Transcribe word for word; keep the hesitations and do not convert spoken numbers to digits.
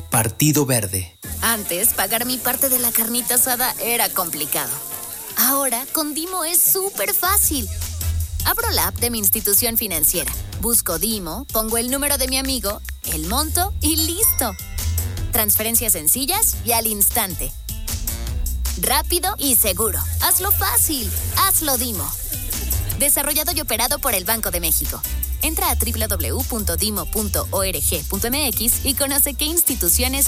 Partido Verde. Antes, pagar mi parte de la carnita asada era complicado. Ahora, con Dimo es súper fácil. Abro la app de mi institución financiera, busco Dimo, pongo el número de mi amigo, el monto y listo. Transferencias sencillas y al instante. Rápido y seguro. Hazlo fácil. Hazlo Dimo. Desarrollado y operado por el Banco de México. Entra a doble u doble u doble u punto dimo punto org punto m x y conoce qué instituciones